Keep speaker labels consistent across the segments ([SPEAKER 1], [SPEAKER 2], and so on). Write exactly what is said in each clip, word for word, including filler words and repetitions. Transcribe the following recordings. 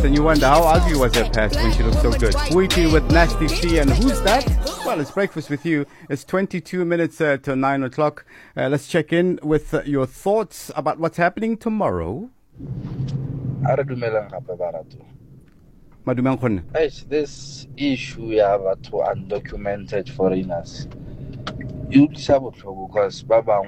[SPEAKER 1] And you wonder how ugly was her past when she looked so good. Weepy with Nasty C, and who's that? Well, it's breakfast with you. It's twenty-two minutes uh, till nine o'clock. Uh, let's check in with uh, your thoughts about what's happening tomorrow.
[SPEAKER 2] This issue yeah, about to undocumented foreigners. You because Baba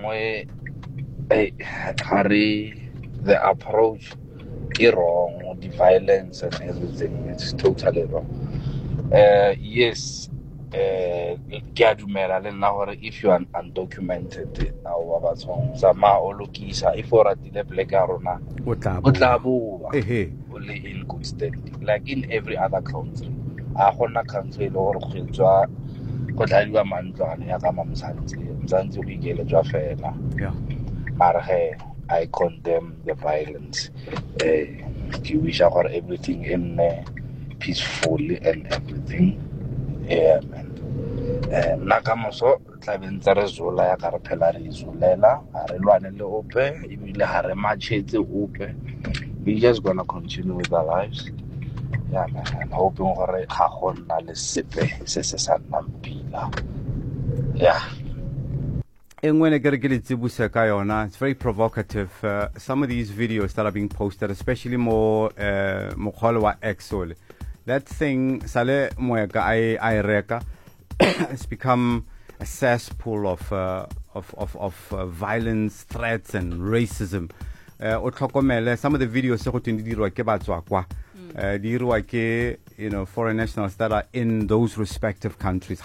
[SPEAKER 2] Harry the approach is wrong, the violence and everything. It's totally wrong. Uh, yes, uh, if you are undocumented, if you are only in good standing, like in every other country. I want a country or yeah. I condemn the violence. You wish I got everything in there peacefully and everything. Yeah, man. Nakamoso, Tlaventare Zola, Carapelari Zulela, Areluan Ope, Ibile Haremachete Ope. We're just gonna continue with our lives. Yeah, man. I'm hoping for a Hahona Lesipe, Sesanampila. Yeah.
[SPEAKER 1] It's very provocative. Uh, some of these videos that are being posted, especially more Mokholwa Exol, that thing, Sale Moega I Reka, has become a cesspool of uh, of of, of uh, violence, threats, and racism. Uh, some of the videos uh, you know, foreign nationals that are in those respective countries.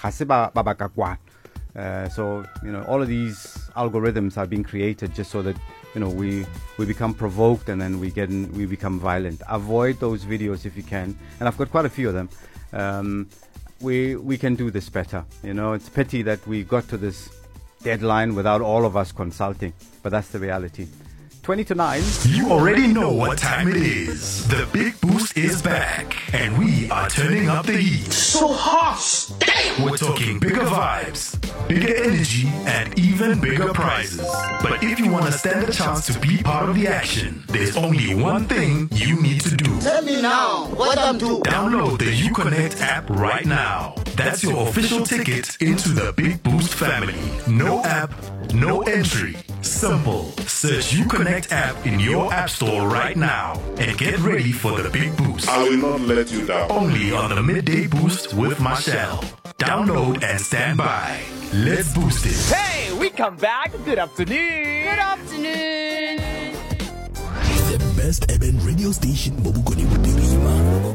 [SPEAKER 1] Uh, so, you know, all of these algorithms are being created just so that, you know, we we become provoked and then we get in, we become violent. Avoid those videos if you can. And I've got quite a few of them. Um, we we can do this better. You know, it's pity that we got to this deadline without all of us consulting, but that's the reality. twenty to nine.
[SPEAKER 3] You already know what time it is. The Big Boost is back, and we are turning up the heat.
[SPEAKER 4] So hot!
[SPEAKER 3] We're talking bigger vibes, bigger energy, and even bigger prizes. But if you want to stand a chance to be part of the action, there's only one thing you need to do.
[SPEAKER 4] Tell me now what I'm doing.
[SPEAKER 3] Download the UConnect app right now. That's your official ticket into the Big Boost family. No app, no entry. Simple. Search UConnect app in your app store right now and get ready for the Big Boost.
[SPEAKER 5] I will not let you down.
[SPEAKER 3] Only on the Midday Boost with Marshall. Download and stand by. Let's boost it.
[SPEAKER 6] Hey, we come back. Good afternoon.
[SPEAKER 7] Good afternoon.
[SPEAKER 8] The best urban radio station, Bobukoni Bupirima.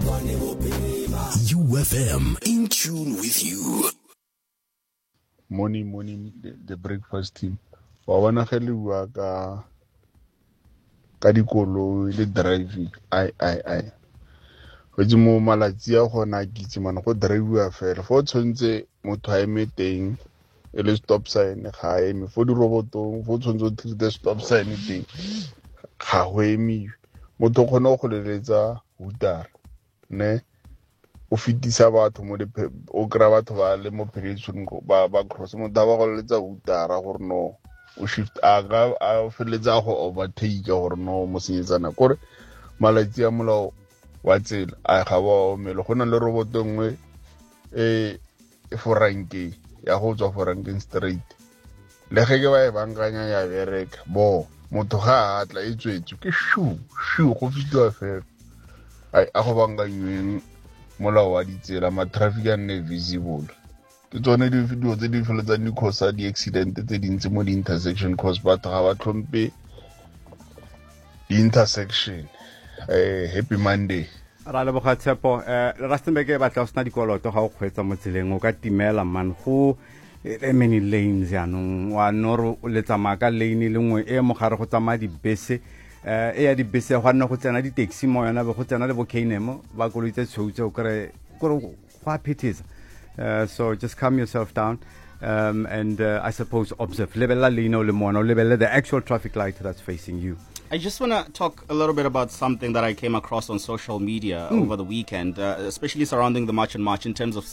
[SPEAKER 8] U F M, in tune with you.
[SPEAKER 5] Morning, morning, the, the breakfast team. Wa wana kheliwa ka ka dikolo le driving ai ai ai go di mo malatsi a gona kitse mana go drive fela fo tshonetse motho a emeteng e le stop sign ga eme fo di robotong fo tshonetse the stop sign teng ga go emi motho khona go leletsa hutara ne o fitisa batho mo le o kra batho ba le mo pedestrian ba ba cross mo da ba go leletsa hutara gore no o shift aga a feletsa go overtake gore no mo senyetsana gore malatsi a molao wa tsela a ga ba o mele gona le roboto ngwe e foranke ya go tswa foranke straight le ge ke ba e banganya ya bereka bo motho ga atla e tswetse ke shu shu go fitwa fela ai a go banganyeng molao wa ditsela ma traffic and visible ke tsone di video tse di feletsang di cause di accident tse dintse mo di intersection cause batho ga ba tlhompe di intersection. Eh, happy Monday.
[SPEAKER 1] Ra le bogatshepo eh Rustenburg e batla sna dikoloto ga o kgwetsa mo tseleng o ka timela man go many lanes ya no wa no o letsa maka lane le ngwe e mo gare go tsamaya di bese eh e ya di bese go nna go tsena di taxi mo yana be go tsena le bo K N M ba kolotse tshotse o kre go go phetiza. Uh, so just calm yourself down um, and uh, I suppose observe the actual traffic light that's facing you.
[SPEAKER 9] I just want to talk a little bit about something that I came across on social media mm. over the weekend, uh, especially surrounding the March and March in terms of